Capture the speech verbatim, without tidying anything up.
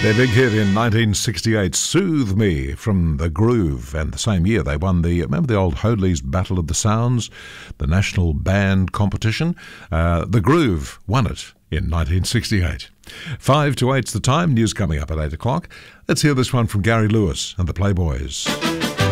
Their big hit in nineteen sixty-eight, Soothe Me, from The Groove. And the same year they won the, remember the old Hoadley's Battle of the Sounds, the national band competition? Uh, The Groove won it in nineteen sixty-eight. Five to eight's the time. News coming up at eight o'clock. Let's hear this one from Gary Lewis and the Playboys.